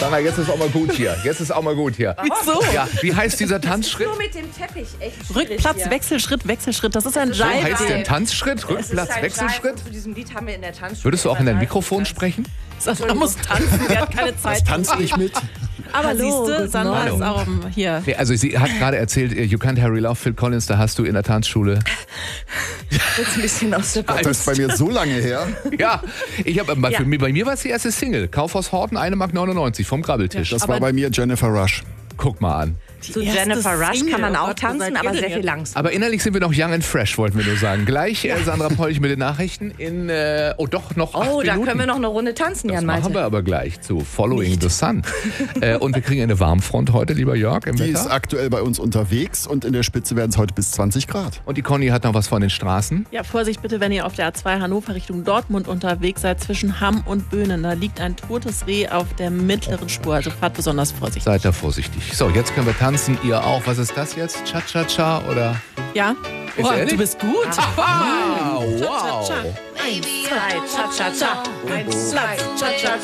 Sandra, jetzt ist auch mal gut hier. Wieso? Ja, wie heißt dieser Tanzschritt? Nur mit dem Teppich echt schwierig Rückplatz, hier. Wechselschritt. Das ist ein So heißt der Jive. Tanzschritt? Rückplatz, Wechselschritt? Zu diesem Lied haben wir in der Tanzschule. Würdest du auch in dein immer Mikrofon Seitentanz. sprechen? Sandra muss tanzen, sie hat keine Zeit. Tanzt nicht mit. Aber Hallo, siehst du, guten Sandra Morgen. ist auch hier. Nee, also sie hat gerade erzählt, You Can't Harry Love, Phil Collins, da hast du in der Tanzschule. Jetzt ein bisschen aus der Das ist bei mir so lange her. Ja, bei mir war es die erste Single. Kaufhaus Horten, 1,99 Mark vom Grabbeltisch. Das war bei mir Jennifer Rush. Guck mal an. Zu Jennifer Rush kann man auch tanzen, aber sehr viel langsamer. Aber innerlich sind wir noch young and fresh, wollten wir nur sagen. Gleich Sandra Polch mit den Nachrichten in, noch 8 Minuten. Da können wir noch eine Runde tanzen, Das Jan machen Malte. wir aber gleich zu Following the Sun. Und wir kriegen eine Warmfront heute, lieber Jörg, im Die ist Wetter. aktuell bei uns unterwegs und in der Spitze werden es heute bis 20 Grad. Und die Conny hat noch was von den Straßen. Ja, Vorsicht bitte, wenn ihr auf der A2 Hannover Richtung Dortmund unterwegs seid, zwischen Hamm und Böhnen. Da liegt ein totes Reh auf der mittleren Spur. Also fahrt besonders vorsichtig. Seid da vorsichtig. So, jetzt können wir tanzen. Ihr auch. Was ist das jetzt? Cha-cha-cha oder? Ja? Ist Oh, ehrlich? du bist gut. Ah, wow. Cha-cha-cha. 1, 2, cha-cha-cha. 1, 2, cha-cha-cha.